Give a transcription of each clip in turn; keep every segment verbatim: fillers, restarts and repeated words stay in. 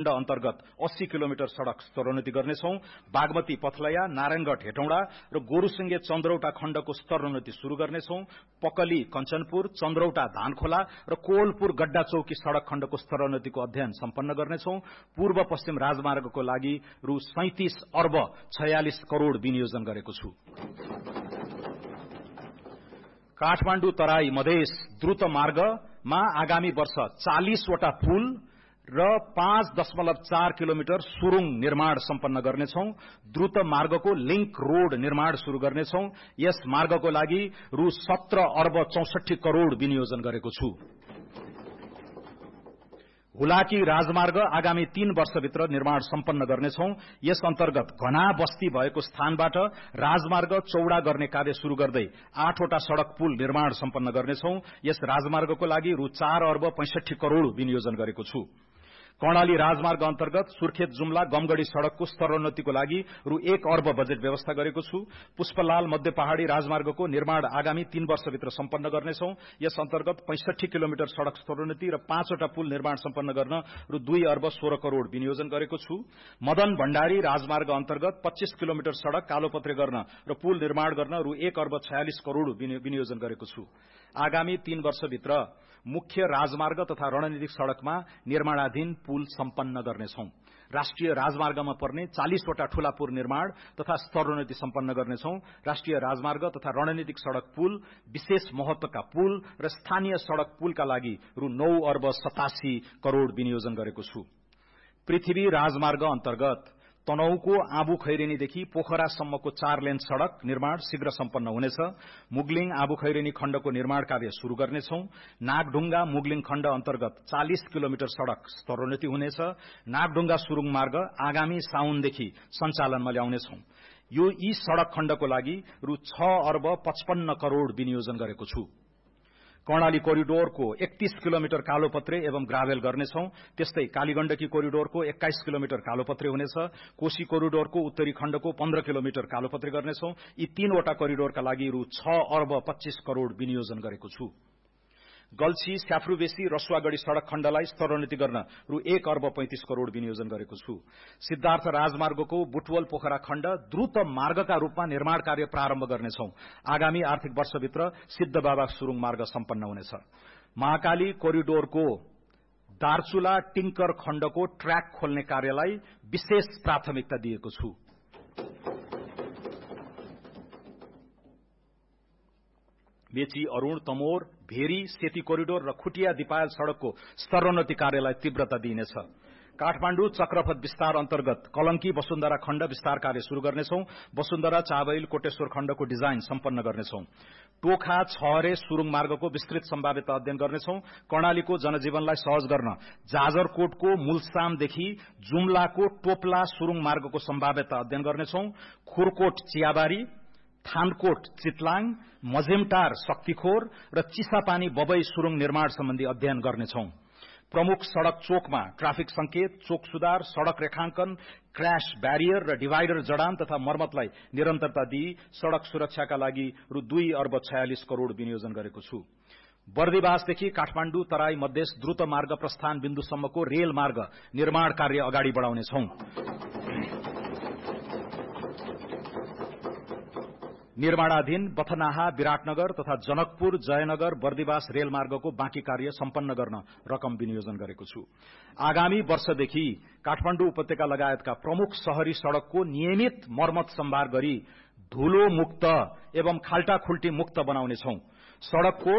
अन्तर्गत अस्सी किलोमिटर सड़क स्तरोन्नति गर्नेछौं। बागमती पथलया, नारायणगढ हेटौँडा र गोरुसिंगे चन्द्रौटा खण्डको स्तरोन्नति शुरू गर्नेछौं। पकली कञ्चनपुर, चन्द्रौटा धानखोला र कोवलपुर गड्डा चौकी सड़क खण्डको स्तरोन्नतिको अध्ययन सम्पन्न गर्नेछौं। पूर्व पश्चिम राजमार्गको लागि रु सैंतीस अर्ब छयालिस करोड़ विनियोजन गरेको छु। काठमाडौँ तराई मधेस द्रुत मार्गमा आगामी वर्ष चालीस वटा पुल र पाँच दशमलव चार किलोमिटर सुरुङ निर्माण सम्पन्न गर्नेछौं। द्रुत मार्गको लिंक रोड निर्माण शुरू गर्नेछौं। यस मार्गको लागि रु सत्र अर्ब चौसठी करोड़ विनियोजन गरेको छु। हुलाकी राजमार्ग आगामी तीन वर्षभित्र निर्माण सम्पन्न गर्नेछौं। यस अन्तर्गत घना बस्ती भएको स्थानबाट राजमार्ग चौड़ा गर्ने कार्य शुरू गर्दै आठवटा सड़क पुल निर्माण सम्पन्न गर्नेछौं। यस राजमार्गको लागि रु चार अर्ब पैंसठी करोड़ विनियोजन गरेको छु। कर्णाली राजमार्ग अन्तर्गत सुर्खेत जुम्ला गमगढ़ी सड़कको स्तरोन्नतिको लागि रु एक अर्ब बजेट व्यवस्था गरेको छु। पुष्पलाल मध्य पहाड़ी राजमार्गको निर्माण आगामी तीन वर्षभित्र सम्पन्न गर्नेछौं। यस अन्तर्गत पैंसठी किलोमिटर सड़क स्तरोन्नति र पाँचवटा पुल निर्माण सम्पन्न गर्न रु दुई अर्ब सोह्र करोड़ विनियोजन गरेको छु। मदन भण्डारी राजमार्ग अन्तर्गत पच्चीस किलोमिटर सड़क कालोपत्रे गर्न र पुल निर्माण गर्न रु एक अर्ब छयालिस करोड़ विनियोजन गरेको छु। आगामी तीन वर्षभित्र मुख्य राजमार्ग तथा रणनीतिक सड़कमा निर्माणाधीन पुल सम्पन्न गर्नेछौं। राष्ट्रिय राजमार्गमा पर्ने चालीसवटा ठूला पुल निर्माण तथा स्तरोन्नति सम्पन्न गर्नेछौं। राष्ट्रिय राजमार्ग तथा रणनीतिक सड़क पुल, विशेष महत्वका पुल र स्थानीय सड़क पुलका लागि रु नौ अर्ब सतासी करोड़ विनियोजन गरेको छु। पृथ्वी राजमार्ग अन्तर्गत तनहुको आबु खैरेनीदेखि पोखरासम्मको चार लेन सड़क निर्माण शीघ्र सम्पन्न हुनेछ। मुगलिङ आबु खैरेनी खण्डको निर्माण कार्य शुरू गर्नेछौं। नागढुंगा मुगलिङ खण्ड अन्तर्गत चालीस किलोमिटर सड़क स्तरोन्नति हुनेछ। नागढुंगा सुरुङ मार्ग आगामी साउनदेखि सञ्चालनमा ल्याउनेछौं। यो यी सड़क खण्डको लागि रु छ अर्ब पचपन्न करोड़ विनियोजन गरेको छु। कर्णाली कोरिडोरको एकतीस किलोमिटर कालोपत्रे एवं ग्राभेल गर्नेछौं। त्यस्तै कालीगण्डकी कोरिडोरको एक्काइस किलोमिटर कालोपत्रे हुनेछ। कोशी कोरिडोरको उत्तरी खण्डको पन्ध्र किलोमिटर कालोपत्रे गर्नेछौं। यी तीनवटा कोरिडोरका लागि रु छ अर्ब पच्चीस करोड़ विनियोजन गरेको छु। गल्छी स्याफ्रुबेसी रसुवागढ़ी सड़क खण्डलाई स्तरोन्नति गर्न रु एक अर्ब पैंतीस करोड़ विनियोजन गरेको छु। सिद्धार्थ राजमार्गको बुटवल पोखरा खण्ड द्रुत मार्गका रूपमा निर्माण कार्य प्रारम्भ गर्नेछौं। आगामी आर्थिक वर्षभित्र सिद्धबाबा सुरुङ मार्ग सम्पन्न हुनेछ। महाकाली कोरिडोरको दार्चुला टिंकर खण्डको ट्र्याक खोल्ने कार्यलाई विशेष प्राथमिकता दिएको छु। मेची अरूण तमोर भेरी सेती कोरिडोर र खुटिया दिपायल सड़कको स्तरोन्नति कार्यलाई तीव्रता दिइनेछ। काठमाडौँ चक्रपथ विस्तार अन्तर्गत कलंकी वसुन्धरा खण्ड विस्तार कार्य शुरू गर्नेछौं। वसुन्धरा चाबैल कोटेश्वर खण्डको डिजाइन सम्पन्न गर्नेछौं। टोखा छहरे सुरुङ मार्गको विस्तृत सम्भाव्यता अध्ययन गर्नेछौं। कर्णालीको जनजीवनलाई सहज गर्न जाजरकोटको मूलसामदेखि जुम्लाको टोपला सुरुङ मार्गको सम्भाव्यता अध्ययन गर्नेछौं। खुरकोट चियाबारी, थानकोट चितलाङ, मझेमटार शक्तिखोर र चिसापानी बबई सुरुङ निर्माण सम्बन्धी अध्ययन गर्नेछौं। प्रमुख सड़क चोकमा ट्राफिक संकेत, चोक सुधार, सड़क रेखांकन, क्रैश बैरियर र डिवाइडर जडान तथा मर्मतलाई निरन्तरता दिई सड़क सुरक्षाका लागि रु दुई अर्ब छयालिस करोड़ विनियोजन गरेको छु। बर्दिवासदेखि काठमाडौँ तराई मधेस द्रुत मार्ग प्रस्थान बिन्दुसम्मको रेल मार्ग निर्माण कार्य अगाडि बढाउनेछौं। निर्माणाधीन बथनाहा, विराटनगर तथा जनकपुर, जयनगर, बर्दिवास रेलमार्गको बाँकी कार्य सम्पन्न गर्न रकम विनियोजन गरेको छु। आगामी वर्षदेखि काठमाडौँ उपत्यका लगायतका प्रमुख शहरी सड़कको नियमित मर्मत सम्भार गरी धूलो मुक्त एवं खाल्टाखुल्टी मुक्त बनाउनेछौं। सड़कको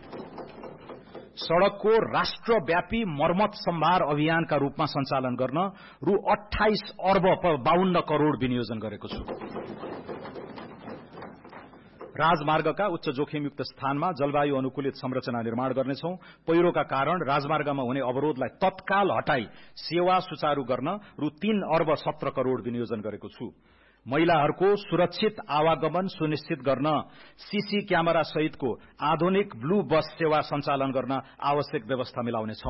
सड़कको राष्ट्रव्यापी मर्मत सम्भार अभियानका रूपमा सञ्चालन गर्न रु अठाइस अर्ब बाउन्न करोड़ विनियोजन गरेको छु। राजमार्गका उच्च जोखिमयुक्त स्थानमा जलवायु अनुकूलित संरचना निर्माण गर्नेछौं। पहिरोका कारण राजमार्गमा हुने अवरोधलाई तत्काल हटाई सेवा सुचारू गर्न रु तीन अर्ब सत्र करोड़ विनियोजन गरेको छु। महिलाहरूको सुरक्षित आवागमन सुनिश्चित गर्न सीसी क्यामेरा सहितको आधुनिक ब्लू बस सेवा सञ्चालन गर्न आवश्यक व्यवस्था मिलाउनेछौं।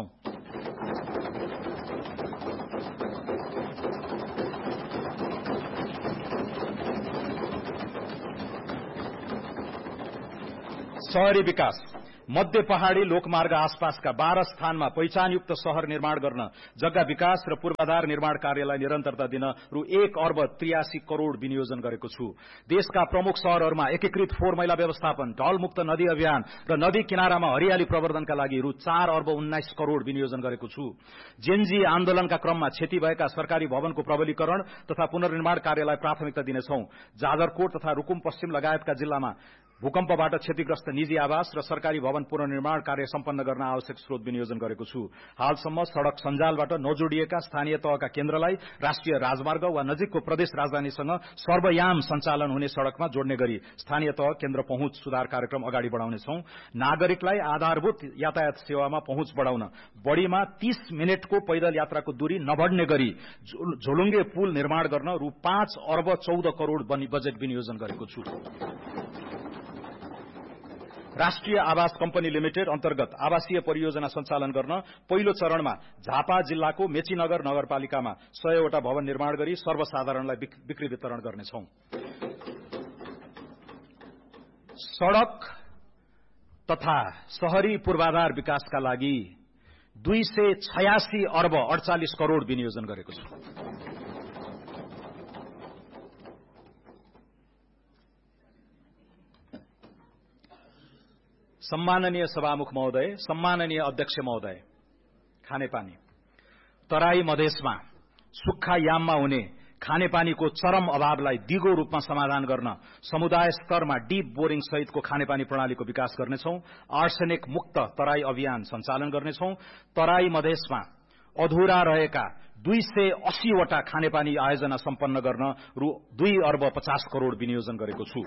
शहरी विकास मध्य पहाड़ी लोकमार्ग आसपासका बाह्र स्थानमा पहिचानयुक्त शहर निर्माण गर्न जग्गा विकास र पूर्वाधार निर्माण कार्यलाई निरन्तरता दिन रु एक अर्ब त्रियासी करोड़ विनियोजन गरेको छु। देशका प्रमुख शहरहरूमा एकीकृत फोहोर मैला व्यवस्थापन, ढलमुक्त नदी अभियान र नदी किनारामा हरियाली प्रवर्धनका लागि रु चार अर्ब उन्नाइस करोड़ विनियोजन गरेको छु। जेनजी आन्दोलनका क्रममा क्षति भएका सरकारी भवनको प्रबलीकरण तथा पुनर्निर्माण कार्यलाई प्राथमिकता दिनेछौं। जाजरकोट तथा रुकुम पश्चिम लगायतका जिल्लामा भूकम्पबाट क्षतिग्रस्त निजी आवास र सरकारी भवन पुनर्निर्माण कार्य सम्पन्न गर्न आवश्यक स्रोत विनियोजन गरेको छु। हालसम्म सड़क सञ्जालबाट नजोडिएका स्थानीय तहका केन्द्रलाई राष्ट्रिय राजमार्ग वा नजिकको प्रदेश राजधानीसँग सर्वयाम सञ्चालन हुने सड़कमा जोड्ने गरी स्थानीय तह केन्द्र पहुँच सुधार कार्यक्रम अगाडि बढाउनेछौं। नागरिकलाई आधारभूत यातायात सेवामा पहुँच बढाउन बढ़ीमा तीस मिनटको पैदल यात्राको दूरी नबढ्ने गरी झोलुङ्गे पुल निर्माण गर्न रु पाँच अर्ब चौध करोड़ बजेट विनियोजन गरेको छु। राष्ट्रिय आवास कम्पनी लिमिटेड अन्तर्गत आवासीय परियोजना सञ्चालन गर्न पहिलो चरणमा झापा जिल्लाको मेचीनगर नगरपालिकामा सयवटा भवन निर्माण गरी सर्वसाधारणलाई बिक्री वितरण गर्नेछौं। सड़क तथा शहरी पूर्वाधार विकासका लागि दुई सय छयासी अर्ब अडचालिस करोड़ विनियोजन गरेको छु। सम्माननीय सभामुख महोदय, सम्माननीय अध्यक्ष महोदय, खानेपानी तराई मधेसमा सुक्खा याममा हुने खानेपानीको चरम अभावलाई दिगो रूपमा समाधान गर्न समुदाय स्तरमा डीप बोरिङ सहितको खानेपानी प्रणालीको विकास गर्नेछौं। आर्सेनिक मुक्त तराई अभियान सञ्चालन गर्नेछौं। तराई मधेसमा अधुरा रहेका दुई सय अस्सीवटा खानेपानी आयोजना सम्पन्न गर्न रु दुई अर्ब पचास करोड़ विनियोजन गरेको छु।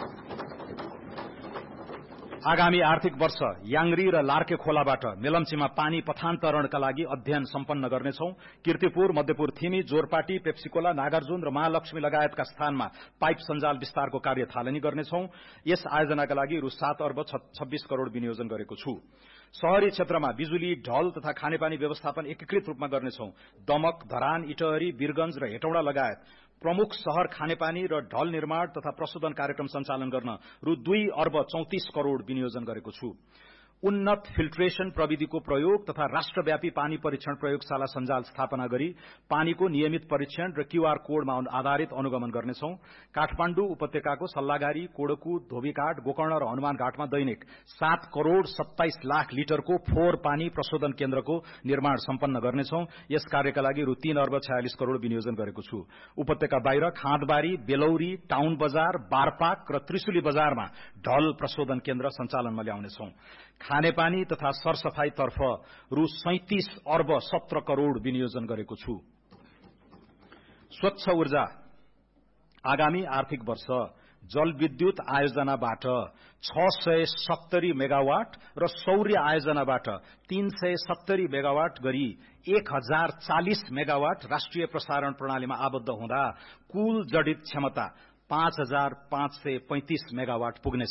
आगामी आर्थिक वर्ष याङ्री र लार्के खोलाबाट मेलम्चीमा पानी पथान्तरणका लागि अध्ययन सम्पन्न गर्नेछौं। कीर्तिपुर, मध्यपुर थिमी, जोरपाटी, पेप्सिकोला, नागार्जुन र महालक्ष्मी लगायतका स्थानमा पाइप सञ्जाल विस्तारको कार्य थालनी गर्नेछौं। यस आयोजनाका लागि रु सात अर्ब छब्बीस करोड़ विनियोजन गरेको छु। शहरी क्षेत्रमा बिजुली, ढल तथा खानेपानी व्यवस्थापन एकीकृत रूपमा गर्नेछौं। दमक, धरान, इटहरी, वीरगंज र हेटौडा लगायत प्रमुख शहर खानेपानी र ढल निर्माण तथा प्रशोधन कार्यक्रम सञ्चालन गर्न रु दुई अर्ब चौतिस करोड़ विनियोजन गरेको छु। उन्नत फिल्ट्रेशन प्रविधिको प्रयोग तथा राष्ट्रव्यापी पानी परीक्षण प्रयोगशाला सञ्जाल स्थापना गरी पानीको नियमित परीक्षण र क्यूआर कोडमा आधारित अनुगमन गर्नेछौं। काठमाण्डु उपत्यकाको सल्लाघारी, कोडकु, धोबीघाट, गोकर्ण र हनुमान घाटमा दैनिक सात करोड़ सत्ताइस लाख लिटरको फोहोर पानी प्रशोधन केन्द्रको निर्माण सम्पन्न गर्नेछौं। यस कार्यका लागि रु तीन अर्ब छयालिस करोड़ विनियोजन गरेको छु। उपत्यका बाहिर खाँदबारी, बेलौरी, टाउन बजार, बारपाक र त्रिशुली बजारमा ढल प्रशोधन केन्द्र सञ्चालनमा ल्याउनेछौं। खानेपानी तथा सरसफाईतर्फ रु सैंतीस अर्ब सत्र करोड़ विनियोजन गरेको छु। स्वच्छ ऊर्जा आगामी आर्थिक वर्ष जलविद्युत आयोजनाबाट छ सय सत्तरी मेगावाट र सौर्य आयोजनाबाट तीन सय सत्तरी मेगावाट गरी एक हजार चालिस मेगावाट राष्ट्रिय प्रसारण प्रणालीमा आबद्ध हुँदा कुल जडित क्षमता पाँच हजार पाँच सय पैंतिस मेगावाट पुग्नेछ।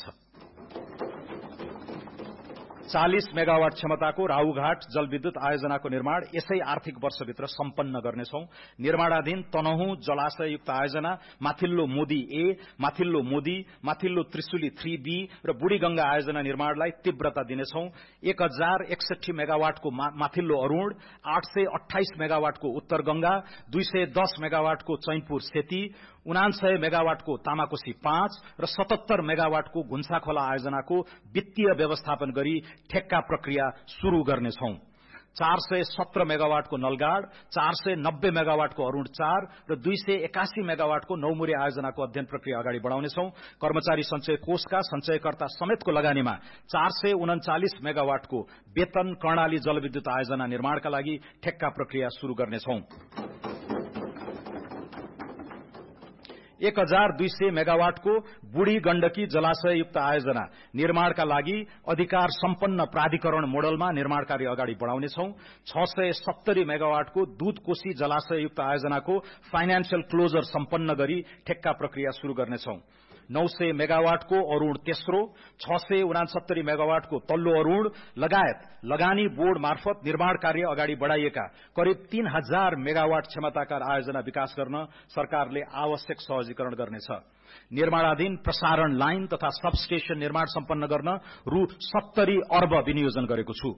चालिस मेगावाट क्षमताको राहुघाट जलविद्युत आयोजनाको निर्माण यसै आर्थिक वर्षभित्र सम्पन्न गर्नेछौं। निर्माणाधीन तनहुँ जलाशययुक्त आयोजना, माथिल्लो मोदी ए, माथिल्लो मोदी, माथिल्लो त्रिशुली थ्री बी र बुढीगंगा आयोजना निर्माणलाई तीव्रता दिनेछौं। एक हजार एकसठी मेगावाटको माथिल्लो अरूण, आठ सय अठाइस मेगावाटको उत्तर गंगा, दुई सय दस मेगावाटको चैनपुर सेती, उनासय मेगावाटको तामाकोशी पाँच र सतहत्तर मेगावाटको घुन्साखोला आयोजनाको वित्तीय व्यवस्थापन गरी ठेक्का प्रक्रिया शुरू गर्नेछौं। चार सय सत्र मेगावाटको नलगाड, चार सय नब्बे मेगावाटको अरूण चार र दुई सय एकासी मेगावाटको नौमुरे आयोजनाको अध्ययन प्रक्रिया अगाडि बढाउनेछौं। कर्मचारी संचय कोषका संचयकर्ता समेतको लगानीमा चार सय उन्चालिस मेगावाटको वेतन कर्णाली जलविद्युत आयोजना निर्माणका लागि ठेक्का प्रक्रिया शुरू गर्नेछौं। एक हजार दुई सय मेगावाटको बुढी गण्डकी जलाशययुक्त आयोजना निर्माणका लागि अधिकार सम्पन्न प्राधिकरण मोडलमा निर्माण कार्य अगाडि बढाउनेछौं। छ सय सत्तरी मेगावाटको दूधकोशी जलाशययुक्त आयोजनाको फाइनान्शियल क्लोजर सम्पन्न गरी ठेक्का प्रक्रिया शुरू गर्नेछौं। नौ सय मेगावाटको अरूण तेस्रो, छ सय उनासत्तरी मेगावाटको तल्लो अरूण लगायत लगानी बोर्ड मार्फत निर्माण कार्य अगाडि बढ़ाइएका करिब तीन हजार मेगावाट क्षमताका आयोजना विकास गर्न सरकारले आवश्यक सहजीकरण गर्नेछ। निर्माणाधीन प्रसारण लाइन तथा सबस्टेशन निर्माण सम्पन्न गर्न रु सत्तरी अर्ब विनियोजन गरेको छु।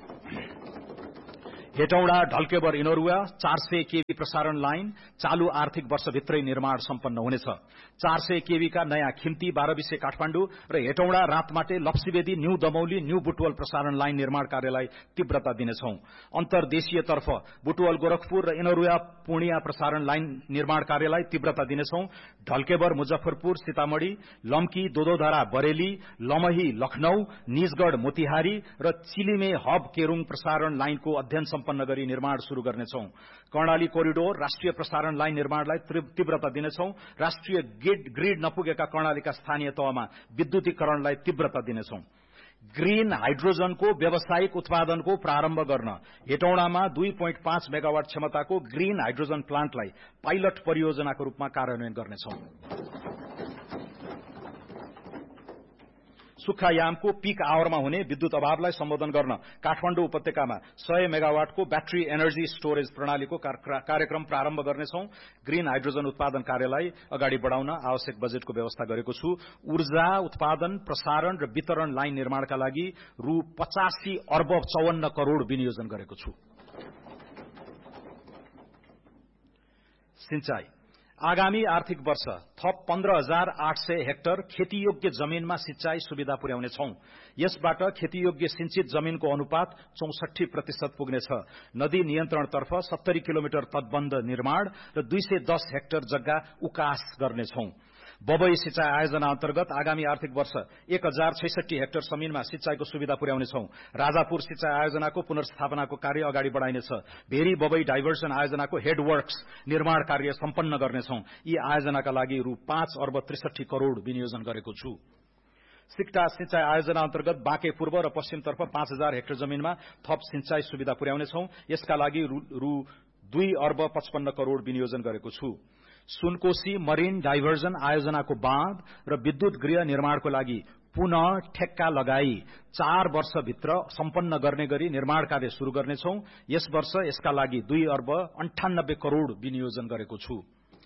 हेटौडा ढल्केबर इनरुवा चार सय केवी प्रसारण लाइन चालू आर्थिक वर्षभित्रै निर्माण सम्पन्न हुनेछ। चार सय केवी का नयाँ खिम्ती बाह्रविसे काठमाडौँ र हेटौडा रातमाटे लप्सीबेदी न्यू दमौली न्यू बुटवल प्रसारण लाइन निर्माण कार्यलाई तीव्रता दिनेछौं। अन्तर्देशीयतर्फ बुटवल गोरखपुर र इनरुवा पूर्णिया प्रसारण लाइन निर्माण कार्यलाई तीव्रता दिनेछौं। ढल्केबर मुजफ्फरपुर सीतामढ़ी, लम्की दोदोधरा बरेली, लमही लखनऊ, निजगढ़ मोतिहारी र चिलिमे हब केरूङ प्रसारण लाइनको अध्ययन सम्पन्न गरी निर्माण शुरू गर्नेछौं। कर्णाली कोरिडोर राष्ट्रिय प्रसारण लाइन निर्माणलाई तीव्रता दिनेछौं। राष्ट्रिय ग्रिड नपुगेका कर्णालीका स्थानीय तहमा विद्युतीकरणलाई तीव्रता दिनेछौं। ग्रीन हाइड्रोजनको व्यावसायिक उत्पादनको प्रारम्भ गर्न हेटौडामा दुई पोइन्ट पाँच मेगावाट क्षमताको ग्रीन हाइड्रोजन प्लान्टलाई पाइलट परियोजनाको रूपमा कार्यान्वयन गर्नेछौं। सुक्खायामको पीक आवरमा हुने विद्युत अभावलाई सम्बोधन गर्न काठमाडौँ उपत्यकामा सय मेगावाटको ब्याट्री एनर्जी स्टोरेज प्रणालीको कार्यक्रम प्रारम्भ गर्नेछौं। ग्रीन हाइड्रोजन उत्पादन कार्यलाई अगाडि बढ़ाउन आवश्यक बजेटको व्यवस्था गरेको छु। ऊर्जा उत्पादन, प्रसारण र वितरण लाइन निर्माणका लागि रु पचासी अर्ब चौवन्न करोड़ विनियोजन गरेको छु। सिंचाई आगामी आर्थिक वर्ष थप पन्ध्र हजार आठ सय हेक्टर खेतीयोग्य जमीनमा सिंचाई सुविधा पुर्याउनेछौं। यसबाट खेतीयोग्य सिंचित जमीनको अनुपात चौसठी प्रतिशत पुग्नेछ। नदी नियन्त्रणतर्फ सत्तरी किलोमिटर तटबन्ध निर्माण र दुई सय दस हेक्टर जग्गा उकास गर्नेछौं। बबई सिंचाई आयोजना अन्तर्गत आगामी आर्थिक वर्ष एक हजार छैसठी हेक्टर जमीनमा सिंचाईको सुविधा पुर्याउनेछौं। राजापुर सिंचाई आयोजनाको पुनर्स्थापनाको कार्य अगाडि बढ़ाइनेछ। भेरी बबई डाइभर्सन आयोजनाको हेडवर्क्स निर्माण कार्य सम्पन्न गर्नेछौं। यी आयोजनाका लागि रु पाँच अर्ब त्रिसठी करोड़ विनियोजन गरेको छु। सिक्टा सिंचाई आयोजना अन्तर्गत बाँके पूर्व र पश्चिमतर्फ पाँच हजार हेक्टर जमीनमा थप सिंचाई सुविधा पुर्याउनेछौं। यसका लागि रु दुई अर्ब पचपन्न करोड़ विनियोजन गरेको छु। सुनकोशी मरीन डाइभर्जन आयोजनाको बाँध र विद्युत गृह निर्माणको लागि पुनः ठेक्का लगाई चार वर्षभित्र सम्पन्न गर्ने गरी निर्माण कार्य शुरू गर्नेछौं। यस वर्ष यसका लागि दुई अर्ब अन्ठानब्बे करोड़ विनियोजन गरेको छु।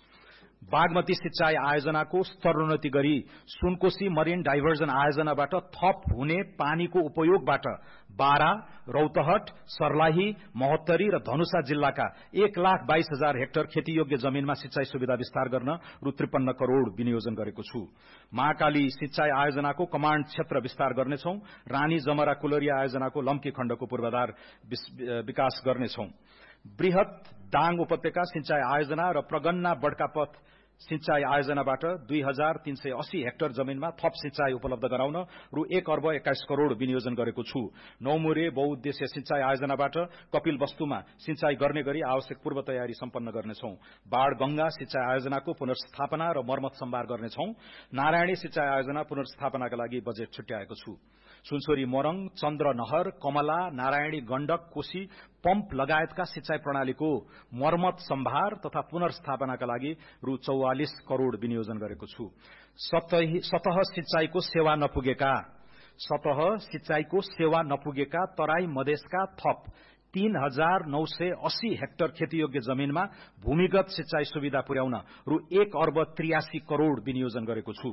बागमती सिंचाई आयोजनाको स्तरोन्नति गरी सुनकोशी मरीन डाइभर्जन आयोजनाबाट थप हुने पानीको उपयोगबाट बारा, रौतहट, सर्लाही, महोत्तरी र धनुषा जिल्लाका एक लाख बाइस हजार हेक्टर खेतीयोग्य जमीनमा सिंचाई सुविधा विस्तार गर्न रु त्रिपन्न करोड़ विनियोजन गरेको छु। महाकाली सिंचाई आयोजनाको कमाण्ड क्षेत्र विस्तार गर्नेछौं। रानी जमरा कुलरिया आयोजनाको लम्की खण्डको पूर्वाधार विकास गर्नेछौं। बृहत दाङ उपत्यका सिंचाई आयोजना र प्रगन्ना बड्कापथ सिंचाई आयोजनाबाट दुई हजार तीन सय अस्सी हेक्टर जमीनमा थप सिंचाई उपलब्ध गराउन रु एक अर्ब एक्काइस करोड़ विनियोजन गरेको छु। नौमुरे बहुउद्देश्य सिंचाई आयोजनाबाट कपिल वस्तुमा सिंचाई गर्ने गरी आवश्यक पूर्व तयारी सम्पन्न गर्नेछौं। बाढ़गंगा सिंचाई आयोजनाको पुनर्स्थापना र मर्मत सम्भार गर्नेछौं। नारायणी सिंचाई आयोजना पुनर्स्थापनाका लागि बजेट छुट्याएको छु। सुनसोरी मोरङ, चन्द्रनहर, कमला, नारायणी गण्डक, कोशी पम्प लगायतका सिंचाई प्रणालीको मर्मत सम्भार तथा पुनर्स्थापनाका लागि रु चौवालिस करोड़ विनियोजन गरेको छु। सतह सिंचाईको सेवा नपुगेका सतह सिंचाईको सेवा नपुगेका तराई मधेसका थप तीन हजार नौ सय अस्सी हेक्टर खेतीयोग्य जमीनमा भूमिगत सिंचाई सुविधा पुर्याउन रु एक अर्ब त्रियासी करोड़ विनियोजन गरेको छु।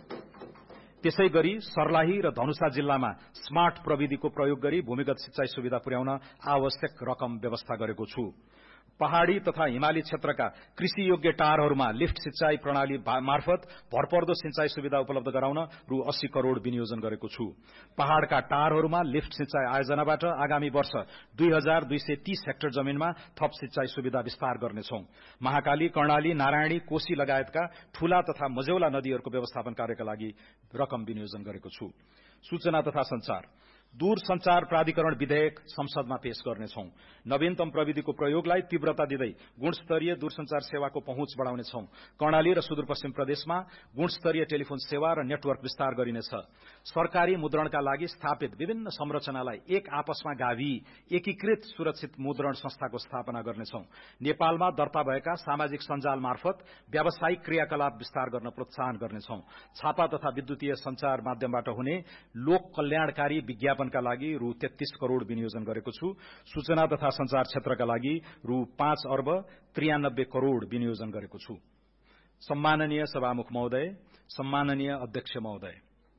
त्यसै गरी सर्लाही र धनुषा जिल्लामा स्मार्ट प्रविधिको प्रयोग गरी भूमिगत सिंचाई सुविधा पुर्याउन आवश्यक रकम व्यवस्था गरेको छु। पहाड़ी तथा हिमाली क्षेत्रका कृषि योग्य टारहरूमा लिफ्ट सिंचाई प्रणाली मार्फत भरपर्दो सिंचाई सुविधा उपलब्ध गराउन रु अस्सी करोड़ विनियोजन गरेको छु। पहाड़का टारहरूमा लिफ्ट सिंचाई आयोजनाबाट आगामी वर्ष दुई हजार दुई सय तीस हेक्टर जमीनमा थप सिंचाई सुविधा विस्तार गर्नेछौं। महाकाली, कर्णाली, नारायणी, कोशी लगायतका ठूला तथा मझौला नदीहरूको व्यवस्थापन कार्यका लागि रकम विनियोजन गरेको छु। सूचना तथा संचार दूरसञ्चार प्राधिकरण विधेयक संसदमा पेश गर्नेछौं। नवीनतम प्रविधिको प्रयोगलाई तीव्रता दिँदै गुणस्तरीय दूरसञ्चार सेवाको पहुँच बढ़ाउनेछौं। कर्णाली र सुदूरपश्चिम प्रदेशमा गुणस्तरीय टेलिफोन सेवा र नेटवर्क विस्तार गरिनेछ। सरकारी मुद्रणका लागि स्थापित विभिन्न संरचनालाई एक आपसमा गाभी एकीकृत सुरक्षित मुद्रण संस्थाको स्थापना गर्नेछौं। नेपालमा दर्ता भएका सामाजिक सञ्जाल मार्फत व्यावसायिक क्रियाकलाप विस्तार गर्न प्रोत्साहन गर्नेछौं। छापा तथा विद्युतीय संचार माध्यमबाट हुने लोक कल्याणकारी विज्ञापनका लागि रु तेत्तीस करोड़ विनियोजन गरेको छु। सूचना तथा संचार क्षेत्रका लागि रु पाँच अर्ब त्रियानब्बे करोड़ विनियोजन गरेको छु। सम्माननीय सभामुख महोदय, सम्माननीय अध्यक्ष महोदय,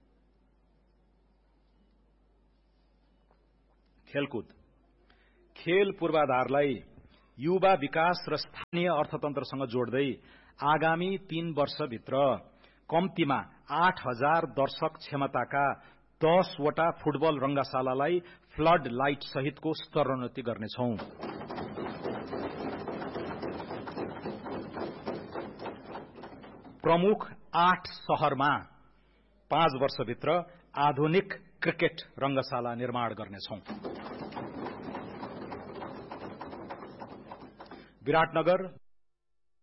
खेलकुद खेल पूर्वाधारलाई युवा विकास र स्थानीय अर्थतन्त्रसँग जोड्दै आगामी तीन वर्षभित्र कम्तीमा आठ हजार दर्शक क्षमताका दसवटा फुटबल रंगशालालाई फ्लड लाइट सहितको स्तरोन्नति गर्नेछौं। प्रमुख आठ शहरमा पाँच वर्षभित्र आधुनिक क्रिकेट रंगशाला निर्माण गर्नेछौं। विराटनगर